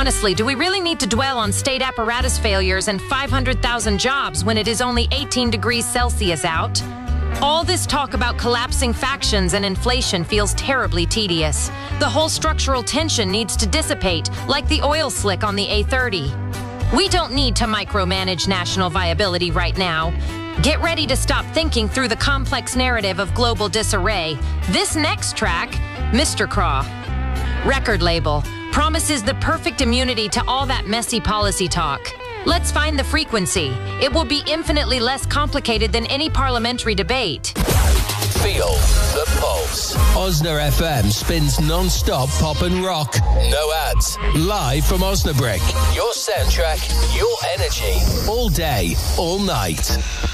Honestly, do we really need to dwell on state apparatus failures and 500,000 jobs when it is only 18 degrees Celsius out? All this talk about collapsing factions and inflation feels terribly tedious. The whole structural tension needs to dissipate, like the oil slick on the A30. We don't need to micromanage national viability right now. Get ready to stop thinking through the complex narrative of global disarray. This next track, Mr. Craw, record label, promises the perfect immunity to all that messy policy talk. Let's find the frequency. It will be infinitely less complicated than any parliamentary debate. Feel the pulse. Osna FM spins non-stop pop and rock. No ads. Live from Osnabrück. Your soundtrack, your energy. All day, all night.